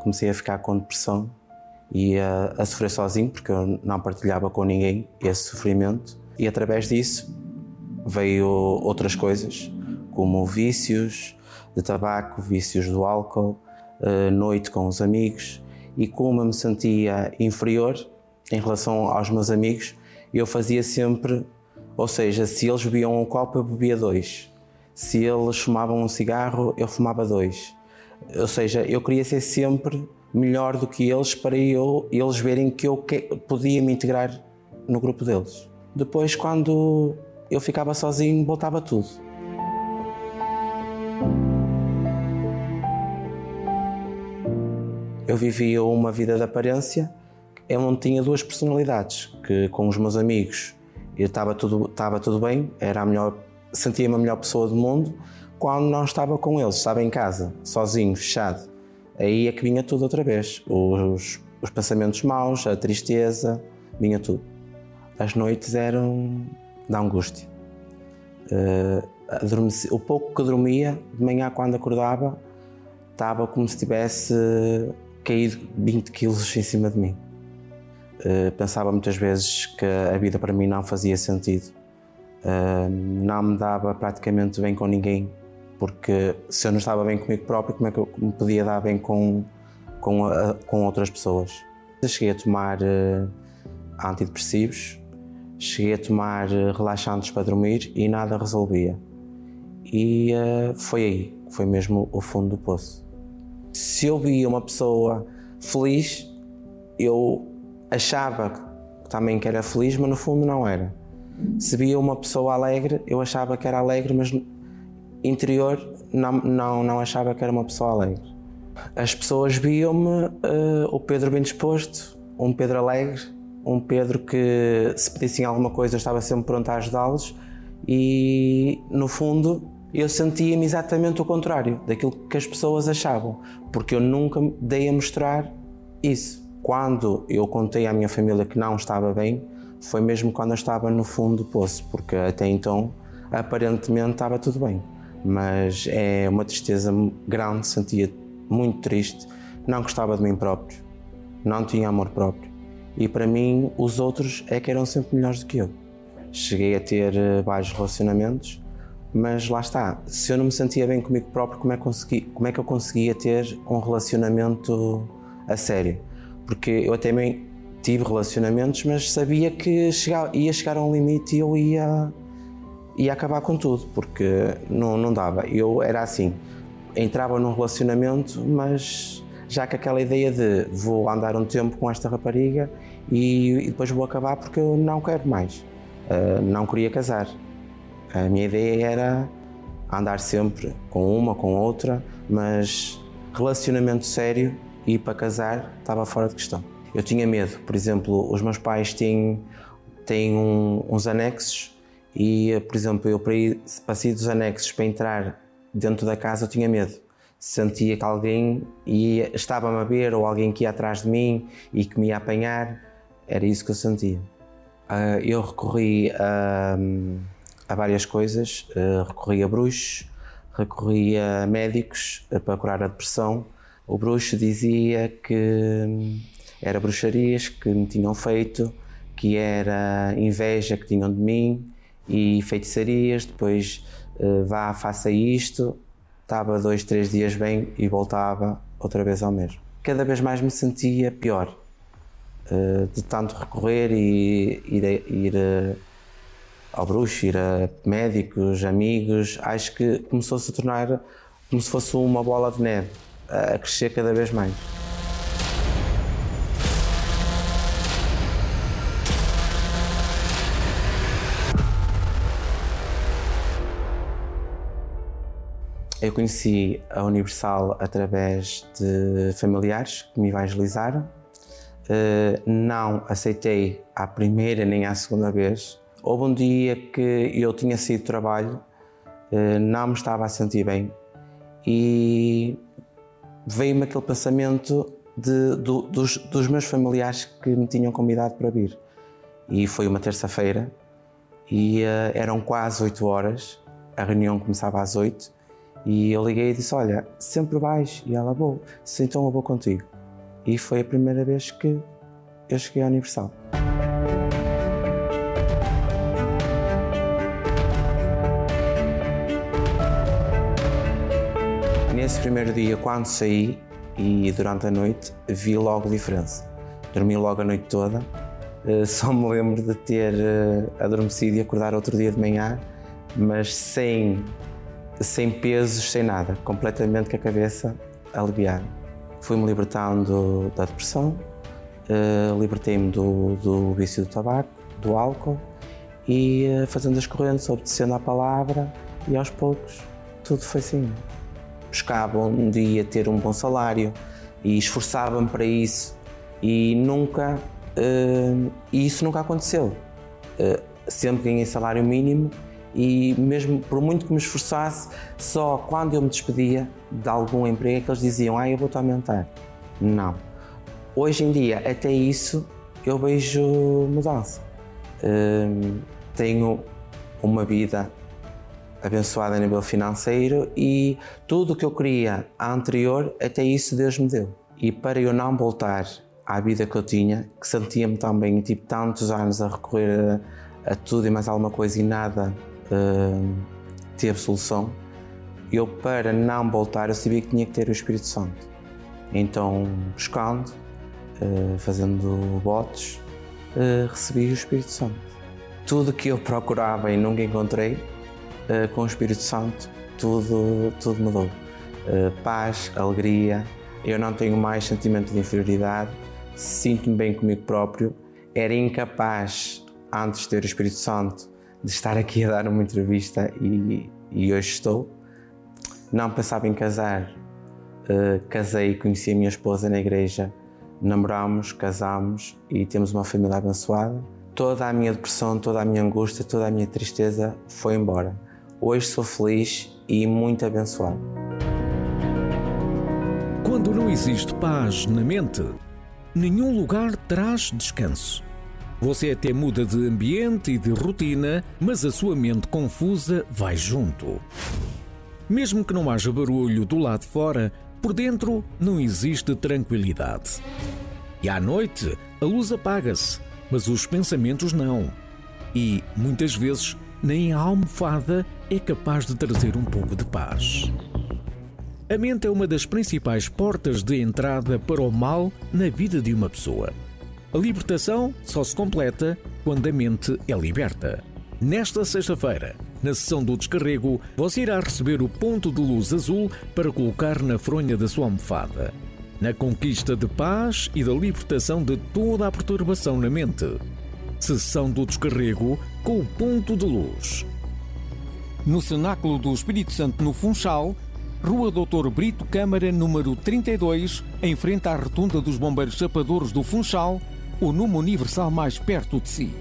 comecei a ficar com depressão e a sofrer sozinho, porque eu não partilhava com ninguém esse sofrimento. E através disso veio outras coisas, como vícios de tabaco, vícios do álcool, noite com os amigos. E como eu me sentia inferior em relação aos meus amigos, eu fazia sempre, ou seja, se eles bebiam um copo, eu bebia 2. Se eles fumavam um cigarro, eu fumava 2. Ou seja, eu queria ser sempre melhor do que eles para eles verem que eu podia me integrar no grupo deles. Depois, quando eu ficava sozinho, voltava tudo. Eu vivia uma vida de aparência, eu não tinha 2 personalidades, que com os meus amigos estava tudo bem, sentia-me a melhor pessoa do mundo. Quando não estava com eles, estava em casa, sozinho, fechado, aí é que vinha tudo outra vez. Os pensamentos maus, a tristeza, vinha tudo. As noites eram da angústia. O pouco que dormia, de manhã quando acordava, estava como se tivesse caído 20 quilos em cima de mim. Pensava muitas vezes que a vida para mim não fazia sentido. Não me dava praticamente bem com ninguém, porque se eu não estava bem comigo próprio, como é que eu me podia dar bem com outras pessoas? Eu cheguei a tomar antidepressivos, cheguei a tomar relaxantes para dormir e nada resolvia. E foi aí, foi mesmo o fundo do poço. Se eu via uma pessoa feliz, eu achava também que era feliz, mas no fundo não era. Se via uma pessoa alegre, eu achava que era alegre, mas interior não achava que era uma pessoa alegre. As pessoas viam-me o Pedro bem disposto, um Pedro alegre, um Pedro que, se pedissem alguma coisa, estava sempre pronto a ajudá-los, e no fundo eu sentia-me exatamente o contrário daquilo que as pessoas achavam, porque eu nunca me dei a mostrar isso. Quando eu contei à minha família que não estava bem, foi mesmo quando eu estava no fundo do poço, porque até então aparentemente estava tudo bem, mas é uma tristeza grande, sentia muito triste, não gostava de mim próprio, não tinha amor próprio, e para mim os outros é que eram sempre melhores do que eu. Cheguei a ter vários relacionamentos, mas lá está, se eu não me sentia bem comigo próprio, como é que eu conseguia ter um relacionamento a sério? Porque eu até bem tive relacionamentos, mas sabia que ia chegar a um limite e eu ia acabar com tudo, porque não dava. Eu era assim, entrava num relacionamento, mas já com aquela ideia de vou andar um tempo com esta rapariga e depois vou acabar porque eu não quero mais. Não queria casar. A minha ideia era andar sempre com uma, com outra, mas relacionamento sério e para casar estava fora de questão. Eu tinha medo, por exemplo, os meus pais têm uns anexos e, por exemplo, eu para sair dos anexos para entrar dentro da casa eu tinha medo. Sentia que alguém estava-me a ver ou alguém que ia atrás de mim e que me ia apanhar, era isso que eu sentia. Eu recorri a várias coisas, recorri a bruxos, recorri a médicos para curar a depressão. O bruxo dizia que era bruxarias que me tinham feito, que era inveja que tinham de mim e feitiçarias, depois faça isto, estava 2, 3 dias bem e voltava outra vez ao mesmo. Cada vez mais me sentia pior, de tanto recorrer e ir ao bruxo, ir a médicos, amigos. Acho que começou-se a tornar como se fosse uma bola de neve, a crescer cada vez mais. Eu conheci a Universal através de familiares que me evangelizaram. Não aceitei à primeira nem à segunda vez. Houve um dia que eu tinha saído de trabalho, não me estava a sentir bem e veio-me aquele pensamento dos meus familiares que me tinham convidado para vir. E foi uma terça-feira e eram quase 8 horas, a reunião começava às 8 e eu liguei e disse: olha, sempre vais? E ela: vou. Disse: então eu vou contigo. E foi a primeira vez que eu cheguei à Universal. Nesse primeiro dia, quando saí e durante a noite, vi logo a diferença. Dormi logo a noite toda, só me lembro de ter adormecido e acordar outro dia de manhã, mas sem pesos, sem nada, completamente com a cabeça aliviada. Fui-me libertando da depressão, libertei-me do vício do tabaco, do álcool e fazendo as correntes, obedecendo à palavra e aos poucos tudo foi assim. Buscava um dia ter um bom salário e esforçava-me para isso e isso nunca aconteceu. Sempre ganhei salário mínimo e mesmo por muito que me esforçasse, só quando eu me despedia de algum emprego é que eles diziam: eu vou-te aumentar. Não. Hoje em dia, até isso, eu vejo mudança. Tenho uma vida abençoada a nível financeiro e tudo o que eu queria anterior, até isso Deus me deu. E para eu não voltar à vida que eu tinha, que sentia-me tão bem, tive tantos anos a recorrer a tudo e mais alguma coisa e nada teve solução, eu para não voltar, eu sabia que tinha que ter o Espírito Santo. Então, buscando, fazendo votos, recebi o Espírito Santo. Tudo que eu procurava e nunca encontrei, com o Espírito Santo, tudo mudou. Paz, alegria, eu não tenho mais sentimento de inferioridade, sinto-me bem comigo próprio. Era incapaz, antes de ter o Espírito Santo, de estar aqui a dar uma entrevista e hoje estou. Não pensava em casar, casei, conheci a minha esposa na igreja, namoramos, casámos e temos uma família abençoada. Toda a minha depressão, toda a minha angústia, toda a minha tristeza foi embora. Hoje sou feliz e muito abençoado. Quando não existe paz na mente, nenhum lugar traz descanso. Você até muda de ambiente e de rotina, mas a sua mente confusa vai junto. Mesmo que não haja barulho do lado de fora, por dentro não existe tranquilidade. E à noite, a luz apaga-se, mas os pensamentos não. E, muitas vezes, nem a almofada é capaz de trazer um pouco de paz. A mente é uma das principais portas de entrada para o mal na vida de uma pessoa. A libertação só se completa quando a mente é liberta. Nesta sexta-feira, na sessão do descarrego, você irá receber o ponto de luz azul para colocar na fronha da sua almofada. Na conquista de paz e da libertação de toda a perturbação na mente. Sessão do descarrego com o ponto de luz. No Cenáculo do Espírito Santo no Funchal, Rua Doutor Brito Câmara, número 32, em frente à Rotunda dos Bombeiros Chapadores do Funchal, o número universal mais perto de si.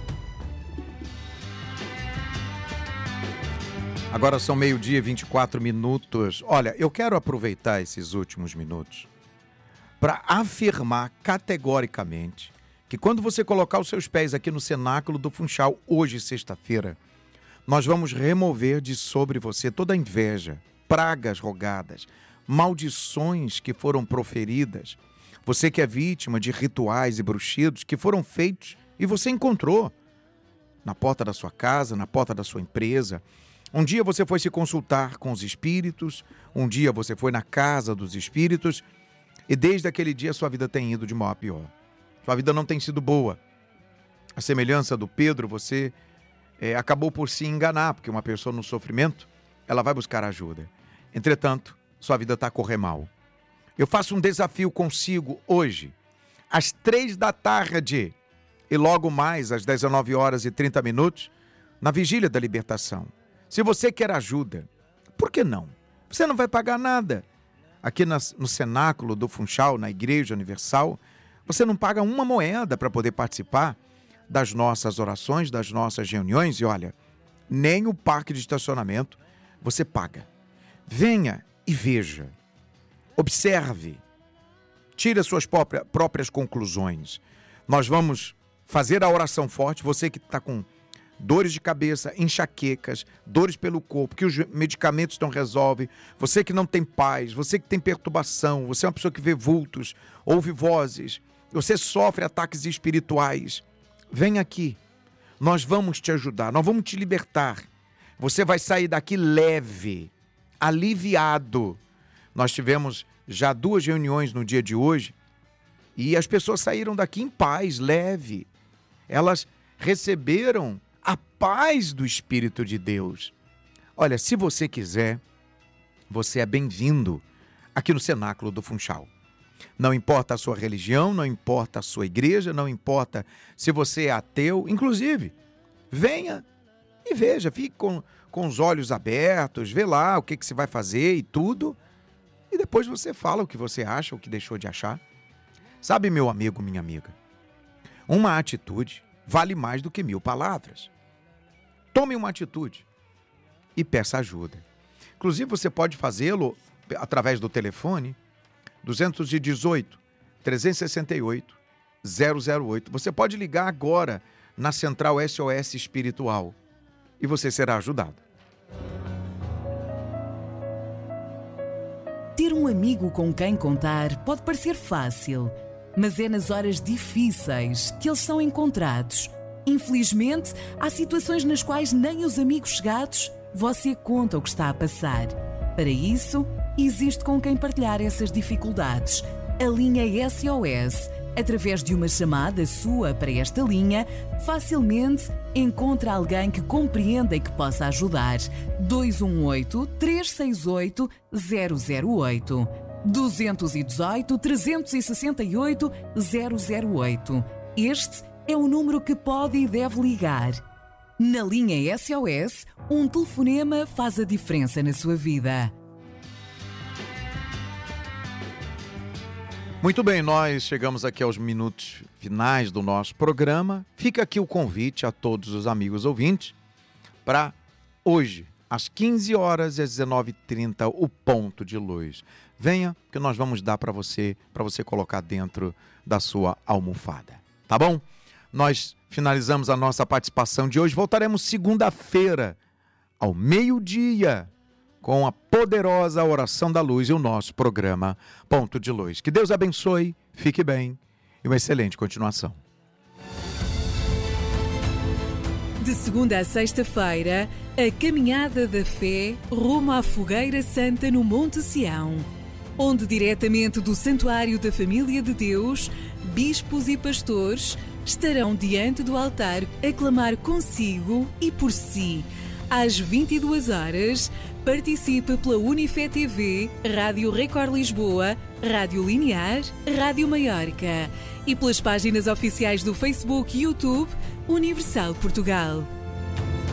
Agora são 12h24. Olha, eu quero aproveitar esses últimos minutos para afirmar categoricamente que quando você colocar os seus pés aqui no Cenáculo do Funchal, hoje, sexta-feira, nós vamos remover de sobre você toda a inveja, pragas rogadas, maldições que foram proferidas. Você que é vítima de rituais e bruxidos que foram feitos e você encontrou na porta da sua casa, na porta da sua empresa. Um dia você foi se consultar com os espíritos, um dia você foi na casa dos espíritos e desde aquele dia sua vida tem ido de mal a pior. Sua vida não tem sido boa. A semelhança do Pedro, você acabou por se enganar, porque uma pessoa no sofrimento, ela vai buscar ajuda. Entretanto, sua vida está a correr mal. Eu faço um desafio consigo hoje, às 15h e logo mais às 19h30, na Vigília da Libertação. Se você quer ajuda, por que não? Você não vai pagar nada. Aqui no Cenáculo do Funchal, na Igreja Universal, você não paga uma moeda para poder participar das nossas orações, das nossas reuniões. E olha, nem o parque de estacionamento você paga. Venha e veja. Observe. Tire as suas próprias conclusões. Nós vamos fazer a oração forte. Você que está com dores de cabeça, enxaquecas, dores pelo corpo, que os medicamentos não resolvem, você que não tem paz, você que tem perturbação, você é uma pessoa que vê vultos, ouve vozes, você sofre ataques espirituais, vem aqui, nós vamos te ajudar, nós vamos te libertar, você vai sair daqui leve, aliviado. Nós tivemos já 2 reuniões no dia de hoje e as pessoas saíram daqui em paz, leve, elas receberam a paz do Espírito de Deus. Olha, se você quiser, você é bem-vindo aqui no Cenáculo do Funchal. Não importa a sua religião, não importa a sua igreja, não importa se você é ateu, inclusive, venha e veja, fique com os olhos abertos, vê lá o que você vai fazer e tudo, e depois você fala o que você acha, o que deixou de achar. Sabe, meu amigo, minha amiga, uma atitude vale mais do que 1000 palavras. Tome uma atitude e peça ajuda. Inclusive, você pode fazê-lo através do telefone 218-368-008. Você pode ligar agora na Central SOS Espiritual e você será ajudado. Ter um amigo com quem contar pode parecer fácil, mas é nas horas difíceis que eles são encontrados. Infelizmente, há situações nas quais nem os amigos chegados você conta o que está a passar. Para isso, existe com quem partilhar essas dificuldades. A linha SOS, através de uma chamada sua para esta linha, facilmente encontra alguém que compreenda e que possa ajudar. 218-368-008. 218-368-008. Este é o número que pode e deve ligar. Na linha SOS, um telefonema faz a diferença na sua vida. Muito bem, nós chegamos aqui aos minutos finais do nosso programa. Fica aqui o convite a todos os amigos ouvintes para hoje, às 15 horas e às 19h30, o ponto de luz. Venha, que nós vamos dar para você colocar dentro da sua almofada. Tá bom? Nós finalizamos a nossa participação de hoje. Voltaremos segunda-feira, ao meio-dia, com a poderosa Oração da Luz e o nosso programa Ponto de Luz. Que Deus abençoe, fique bem e uma excelente continuação. De segunda a sexta-feira, a Caminhada da Fé rumo à Fogueira Santa no Monte Sião, onde diretamente do Santuário da Família de Deus, bispos e pastores estarão diante do altar a clamar consigo e por si. Às 22 horas, participe pela Unifé TV, Rádio Record Lisboa, Rádio Linear, Rádio Maiorca e pelas páginas oficiais do Facebook e YouTube Universal Portugal.